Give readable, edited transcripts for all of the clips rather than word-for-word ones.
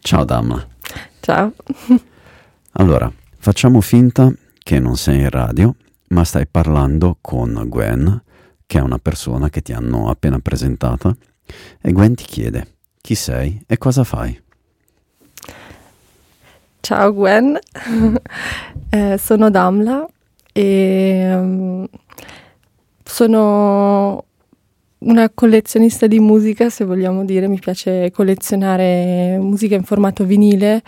Ciao Damla. Ciao. Allora, facciamo finta che non sei in radio, ma stai parlando con Gwen, che è una persona che ti hanno appena presentata, e Gwen ti chiede chi sei e cosa fai. Ciao Gwen, sono Damla e sono una collezionista di musica, se vogliamo dire. Mi piace collezionare musica in formato vinile,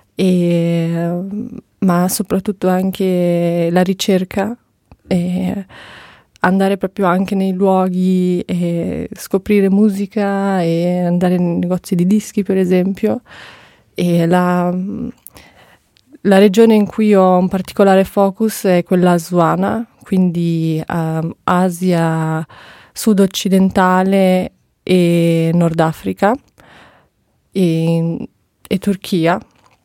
ma soprattutto anche la ricerca e andare proprio anche nei luoghi e scoprire musica e andare nei negozi di dischi, per esempio. E la regione in cui ho un particolare focus è quella aswana, quindi Asia sud-occidentale e Nord Africa e Turchia.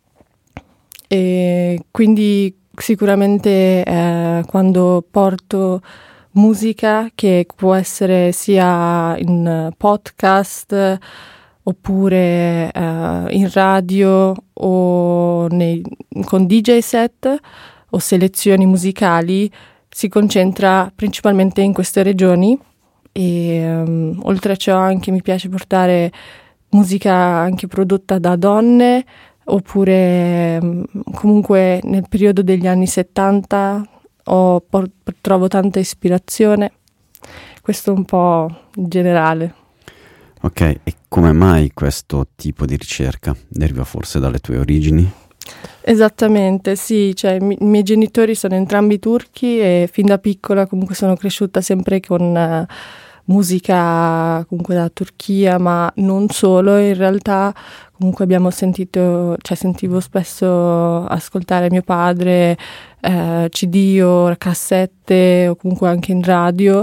E quindi sicuramente quando porto musica, che può essere sia in podcast oppure in radio o con DJ set o selezioni musicali, si concentra principalmente in queste regioni. E oltre a ciò anche mi piace portare musica anche prodotta da donne, oppure comunque nel periodo degli anni 70 trovo tanta ispirazione. Questo un po' in generale. Ok, e come mai questo tipo di ricerca? Deriva forse dalle tue origini? Esattamente, sì, cioè i miei genitori sono entrambi turchi e fin da piccola comunque sono cresciuta sempre con musica comunque dalla Turchia, ma non solo. In realtà comunque sentivo spesso ascoltare mio padre CD o cassette, o comunque anche in radio,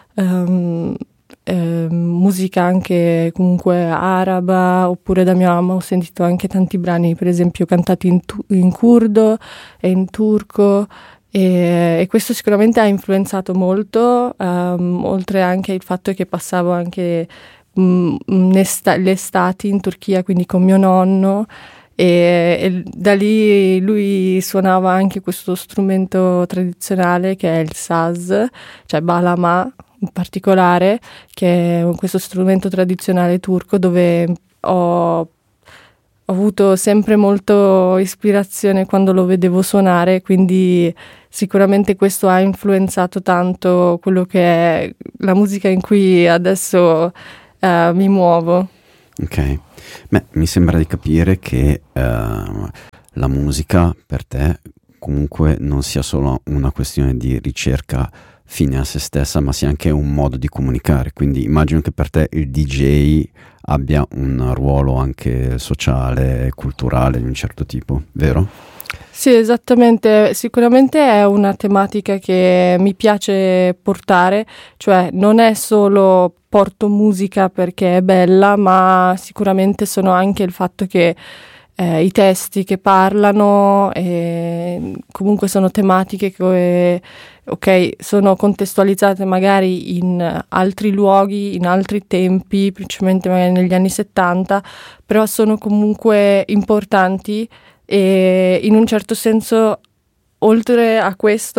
musica anche comunque araba, oppure da mia mamma ho sentito anche tanti brani, per esempio cantati in curdo e in turco, e questo sicuramente ha influenzato molto, oltre anche il fatto che passavo anche le estati in Turchia, quindi con mio nonno, e da lì lui suonava anche questo strumento tradizionale che è il saz, cioè balama in particolare, che è questo strumento tradizionale turco dove ho avuto sempre molto ispirazione quando lo vedevo suonare, quindi sicuramente questo ha influenzato tanto quello che è la musica in cui adesso mi muovo. Ok, beh, mi sembra di capire che la musica per te comunque non sia solo una questione di ricerca fine a se stessa, ma sia anche un modo di comunicare. Quindi immagino che per te il DJ abbia un ruolo anche sociale, culturale di un certo tipo, vero? Sì, esattamente. Sicuramente è una tematica che mi piace portare, cioè non è solo porto musica perché è bella, ma sicuramente sono anche il fatto che i testi che parlano comunque sono tematiche che sono contestualizzate magari in altri luoghi, in altri tempi, principalmente magari negli anni 70, però sono comunque importanti e in un certo senso, oltre a questo,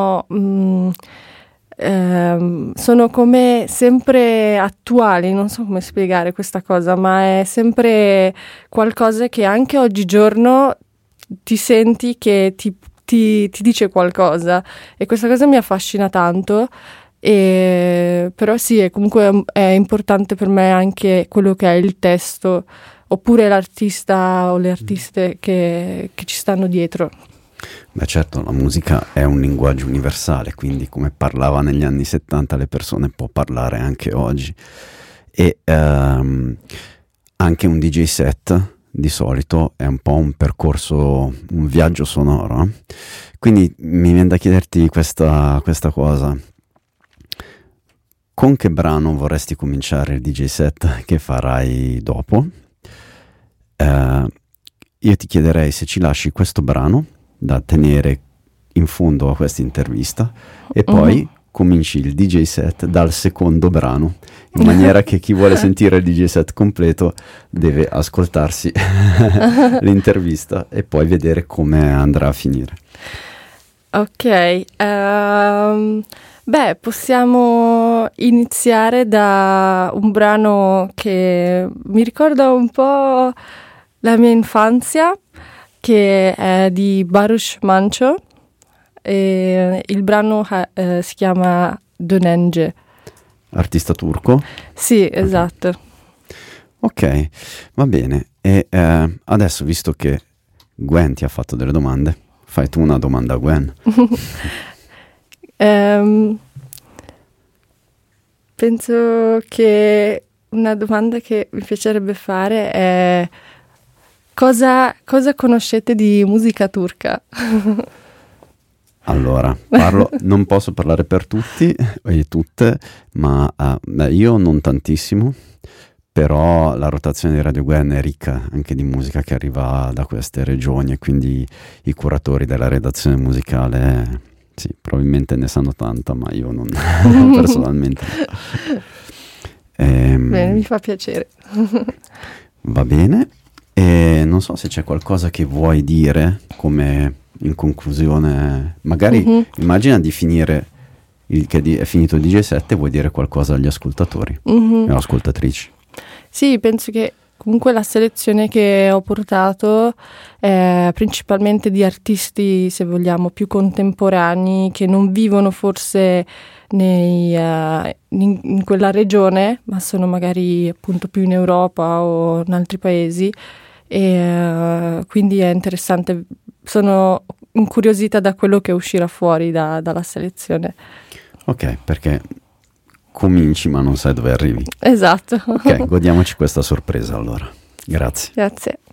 sono come sempre attuali. Non so come spiegare questa cosa, ma è sempre qualcosa che anche oggigiorno ti senti che ti dice qualcosa, e questa cosa mi affascina tanto. Però sì, comunque è importante per me anche quello che è il testo, oppure l'artista o le artiste che ci stanno dietro. Beh, certo, la musica è un linguaggio universale, quindi come parlava negli anni 70 le persone può parlare anche oggi. E anche un DJ set di solito è un po' un percorso, un viaggio sonoro. Quindi mi viene da chiederti questa cosa. Con che brano vorresti cominciare il DJ set che farai dopo? Io ti chiederei se ci lasci questo brano da tenere in fondo a questa intervista e poi cominci il DJ set dal secondo brano, in maniera che chi vuole sentire il DJ set completo deve ascoltarsi l'intervista e poi vedere come andrà a finire. Ok, possiamo iniziare da un brano che mi ricorda un po' la mia infanzia, che è di Barış Manço, e il brano si chiama Dönence. Artista turco? Sì, esatto. Ok, va bene. E adesso, visto che Gwen ti ha fatto delle domande, fai tu una domanda a Gwen. Penso che una domanda che mi piacerebbe fare è cosa conoscete di musica turca? Allora, non posso parlare per tutti e tutte, ma io non tantissimo, però la rotazione di Radio Gwen è ricca anche di musica che arriva da queste regioni, e quindi i curatori della redazione musicale, sì, probabilmente ne sanno tanta, ma io non personalmente. Bene, mi fa piacere. Va bene, e non so se c'è qualcosa che vuoi dire come in conclusione, magari immagina di finire è finito il DJ set e vuoi dire qualcosa agli ascoltatori e ascoltatrici. Sì, penso che comunque la selezione che ho portato è principalmente di artisti, se vogliamo, più contemporanei, che non vivono forse in quella regione, ma sono magari appunto più in Europa o in altri paesi, e quindi è interessante. Sono incuriosita da quello che uscirà fuori dalla selezione. Ok, perché cominci ma non sai dove arrivi. Esatto. Ok, godiamoci questa sorpresa allora. Grazie. Grazie.